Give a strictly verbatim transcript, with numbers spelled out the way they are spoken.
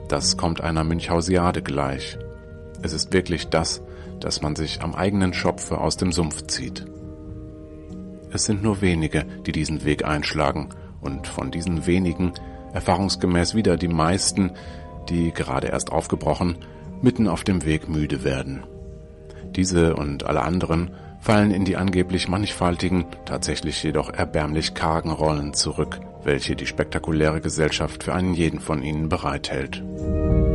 Das kommt einer Münchhausiade gleich. Es ist wirklich das, dass man sich am eigenen Schopfe aus dem Sumpf zieht. Es sind nur wenige, die diesen Weg einschlagen, und von diesen wenigen erfahrungsgemäß wieder die meisten, die gerade erst aufgebrochen, mitten auf dem Weg müde werden. Diese und alle anderen fallen in die angeblich mannigfaltigen, tatsächlich jedoch erbärmlich kargen Rollen zurück, welche die spektakuläre Gesellschaft für einen jeden von ihnen bereithält.